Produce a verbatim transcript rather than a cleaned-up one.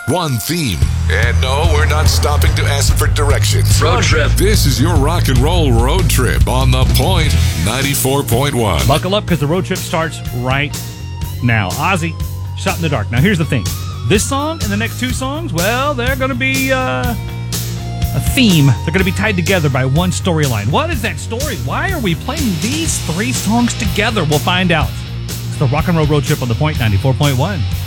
one theme. And no, we're not stopping to ask for directions. Road trip. This is your rock and roll road trip on The Point ninety-four point one. Buckle up because the road trip starts right now. Ozzy, Shot in the Dark. Now, here's the thing. This song and the next two songs, well, they're going to be uh, a theme. They're going to be tied together by one storyline. What is that story? Why are we playing these three songs together? We'll find out. It's the Rock and Roll Road Trip on The Point ninety-four point one.